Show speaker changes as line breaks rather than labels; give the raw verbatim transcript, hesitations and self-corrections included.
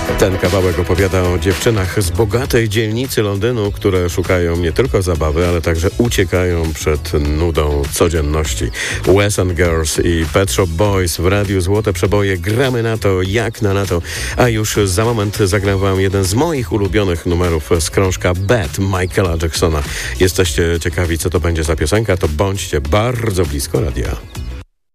Ten kawałek opowiada o dziewczynach z bogatej dzielnicy Londynu, które szukają nie tylko zabawy, ale także uciekają przed nudą codzienności. Wes and Girls i Pet Shop Boys w Radiu Złote Przeboje. Gramy na to jak na lato. A już za moment zagram wam jeden z moich ulubionych numerów z krążka Bad Michaela Jacksona. Jesteście ciekawi, co to będzie za piosenka? To bądźcie bardzo blisko radia.